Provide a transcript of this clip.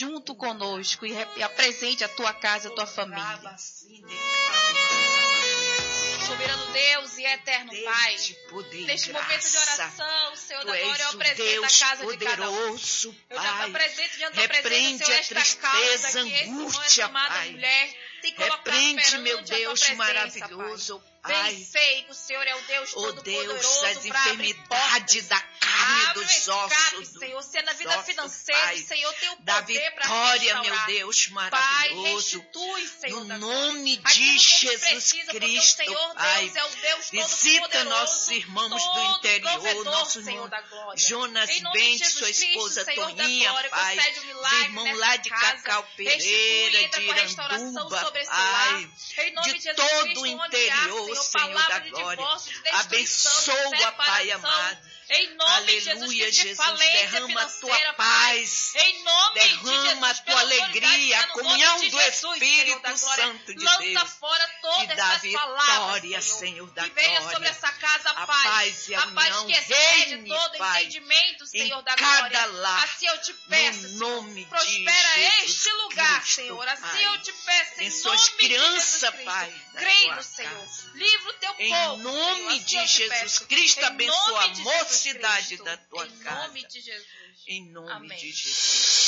junto conosco e apresente a tua casa, a tua família. Soberano Deus e eterno Pai, neste momento de oração, Senhor da glória, eu apresento a casa de cada um. Eu já apresento diante da presença, Senhor, esta causa que esse irmão, essa amada mulher, tem colocado perante meu Deus, maravilhoso, Pai. Bem sei que o Senhor é o Deus Todo-Poderoso, as enfermidades da carne e dos ossos, Senhor, se é na vida financeira, Pai, Senhor, tem o da poder para vitória, restaurar. meu Deus, Pai, maravilhoso, restitui, Senhor, no nome de aquilo que Jesus precisa, Cristo, porque o Senhor, Pai. Deus, é o Deus Visita Todo-Poderoso, nossos irmãos do interior, provedor, nosso Senhor irmão da glória. Jonas Em nome de Bente, Jesus sua esposa Cristo, Senhor da Toninha, glória, Pai, concede um milagre irmão nessa lá de casa. Cacau Restitui, Pereira, entra de com a restauração Iranduba, sobre esse Pai, lar. Em nome de Jesus todo Cristo, o onde há, interior, Senhor, Senhor da palavra de glória. divórcio, de destruição, Abençoa, de Pai separação. amado. Em nome de Jesus Aleluia, Cristo, de Jesus, falência derrama a tua financeira, paz, Pai. Em nome de derrama Jesus, a tua pela alegria, a autoridade, no comunhão nome de do Jesus, Espírito Senhor da glória, Santo de lança Deus, fora todas que dá essas palavras, vitória, Senhor da que venha glória. sobre essa casa A a paz e a paz união que excede reine, todo Pai, entendimento, Senhor em da cada glória. lar, Assim eu te peço, no nome Senhor, prospera de Jesus este lugar, Cristo, Senhor. Pai. Assim eu te peço, em Em nome suas de Jesus crianças, Cristo. Pai, da Crendo, tua Senhor. casa. Livra o teu Em povo, nome Senhor. Assim de eu te Jesus peço. Cristo, Em abençoa nome a de Jesus mocidade Cristo. da tua Em casa. nome de Jesus. Em nome Amém. de Jesus.